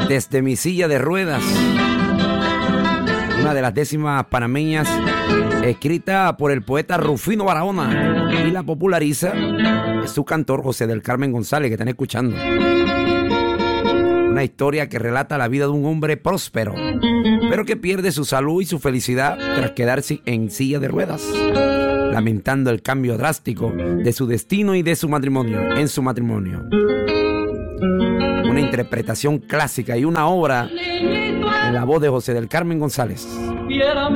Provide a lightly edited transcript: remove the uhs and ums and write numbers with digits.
Desde mi silla de ruedas, una de las décimas panameñas escrita por el poeta Rufino Barahona y la populariza su cantor José del Carmen González, que están escuchando. Una historia que relata la vida de un hombre próspero, pero que pierde su salud y su felicidad tras quedarse en silla de ruedas, lamentando el cambio drástico de su destino y de su matrimonio, en su matrimonio. Una interpretación clásica y una obra en la voz de José del Carmen González.